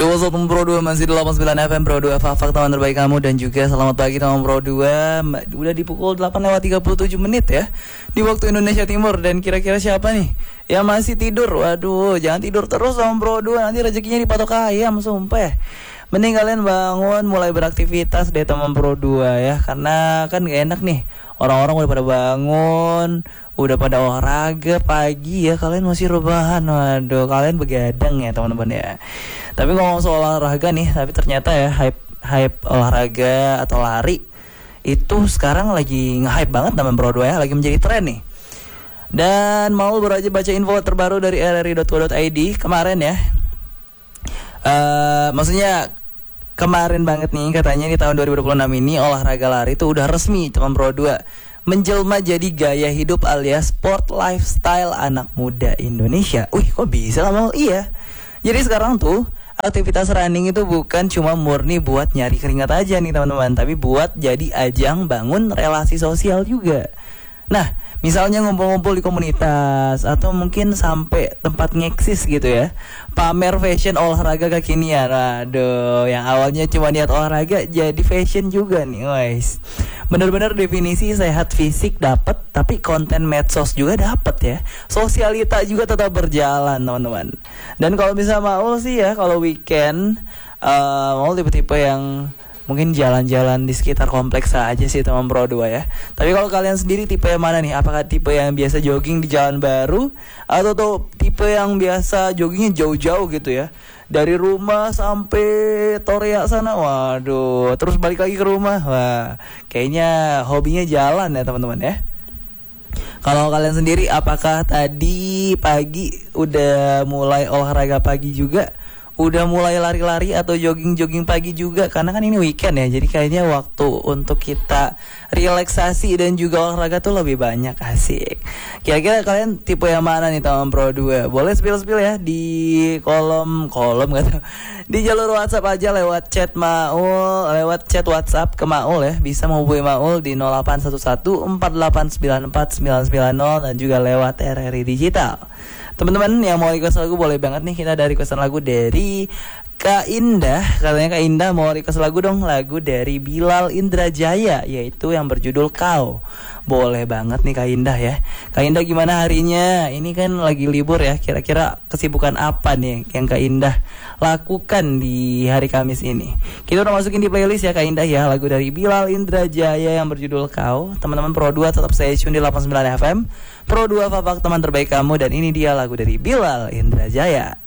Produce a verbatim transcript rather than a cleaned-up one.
Yo, what's up teman Pro dua, masih di delapan puluh sembilan F M Pro dua, Fafak teman terbaik kamu. Dan juga selamat pagi teman Pro dua. Udah di pukul delapan lewat tiga puluh tujuh menit ya, di waktu Indonesia Timur. Dan kira-kira siapa nih yang masih tidur? Waduh, jangan tidur terus teman Pro dua, nanti rezekinya dipatok ayam, sumpah. Mending kalian bangun, mulai beraktivitas deh teman Pro dua ya. Karena kan gak enak nih, orang-orang udah pada bangun, udah pada olahraga pagi ya, kalian masih rebahan. Waduh, kalian begadang ya teman-teman ya. Tapi ngomong soal olahraga nih, tapi ternyata ya hype hype olahraga atau lari itu sekarang lagi nge-hype banget teman Pro dua ya, lagi menjadi tren nih. Dan mau baru aja baca info terbaru dari r r i dot co dot i d kemarin ya. Uh, maksudnya kemarin banget nih, katanya di tahun dua ribu dua puluh enam ini olahraga lari itu udah resmi teman Pro dua menjelma jadi gaya hidup alias sport lifestyle anak muda Indonesia. Wih, kok bisa kamu? Iya. Jadi sekarang tuh aktivitas running itu bukan cuma murni buat nyari keringat aja nih teman-teman, tapi buat jadi ajang bangun relasi sosial juga. Nah, misalnya ngumpul-ngumpul di komunitas atau mungkin sampai tempat ngeksis gitu ya, pamer fashion olahraga kekinian. Aduh, yang awalnya cuma niat olahraga jadi fashion juga nih, guys. Bener-bener definisi sehat fisik dapat, tapi konten medsos juga dapat ya. Sosialita juga tetap berjalan teman-teman. Dan kalau bisa mau sih ya, kalau weekend uh, mau tipe-tipe yang mungkin jalan-jalan di sekitar kompleks aja sih teman Pro dua ya. Tapi kalau kalian sendiri tipe yang mana nih? Apakah tipe yang biasa jogging di jalan baru, atau tuh tipe yang biasa joggingnya jauh-jauh gitu ya, dari rumah sampai Torea sana? Waduh, terus balik lagi ke rumah. Wah, kayaknya hobinya jalan ya teman-teman ya. Kalau kalian sendiri, apakah tadi pagi udah mulai olahraga pagi juga? Udah mulai lari-lari atau jogging-jogging pagi juga? Karena kan ini weekend ya, jadi kayaknya waktu untuk kita relaksasi dan juga olahraga tuh lebih banyak. Asik. Kira-kira kalian tipe yang mana nih teman Pro dua? Boleh spill-spill ya di kolom kolom gitu, di jalur WhatsApp aja lewat chat Maul, lewat chat WhatsApp ke Maul ya. Bisa menghubungi Maul di nol delapan satu satu empat delapan sembilan empat sembilan sembilan nol dan juga lewat R R I Digital. Teman-teman yang mau request lagu boleh banget nih, kita ada requestan lagu dari Kak Indah. Katanya Kak Indah mau request lagu dong, lagu dari Bilal Indrajaya, yaitu yang berjudul Kau. Boleh banget nih Kak Indah ya. Kak Indah gimana harinya? Ini kan lagi libur ya, kira-kira kesibukan apa nih yang Kak Indah lakukan di hari Kamis ini? Kita udah masukin di playlist ya Kak Indah ya, lagu dari Bilal Indrajaya yang berjudul Kau. Teman-teman Pro dua tetap stay tune di delapan puluh sembilan F M Pro dua, Fafak teman terbaik kamu. Dan ini dia lagu dari Bilal Indrajaya.